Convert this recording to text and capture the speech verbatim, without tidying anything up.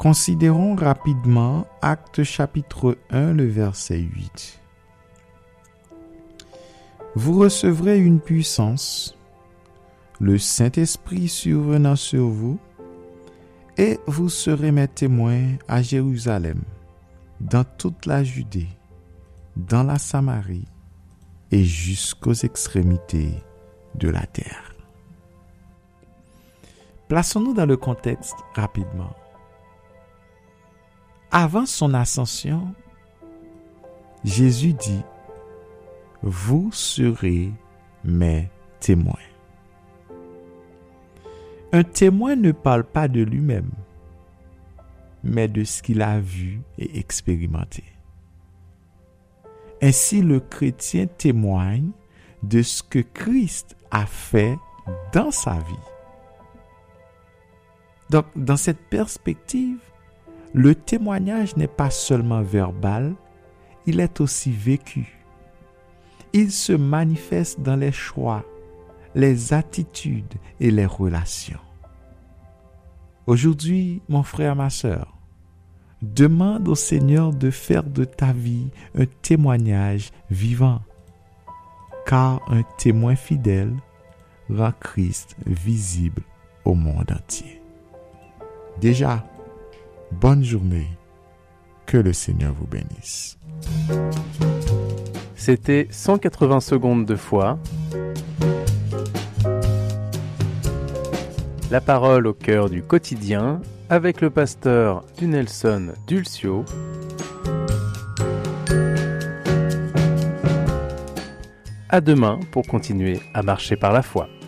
Considérons rapidement Actes chapitre un, le verset huit. Vous recevrez une puissance, le Saint-Esprit survenant sur vous, et vous serez mes témoins à Jérusalem, dans toute la Judée, dans la Samarie et jusqu'aux extrémités de la terre. Plaçons-nous dans le contexte rapidement. Avant son ascension, Jésus dit « Vous serez mes témoins ». Un témoin ne parle pas de lui-même, mais de ce qu'il a vu et expérimenté. Ainsi, le chrétien témoigne de ce que Christ a fait dans sa vie. Donc, dans cette perspective, le témoignage n'est pas seulement verbal, il est aussi vécu. Il se manifeste dans les choix, les attitudes et les relations. Aujourd'hui, mon frère, ma sœur, demande au Seigneur de faire de ta vie un témoignage vivant, car un témoin fidèle rend Christ visible au monde entier. Déjà, bonne journée, que le Seigneur vous bénisse. C'était cent quatre-vingts secondes de foi. La parole au cœur du quotidien avec le pasteur Dunelson Dulcio. À demain pour continuer à marcher par la foi.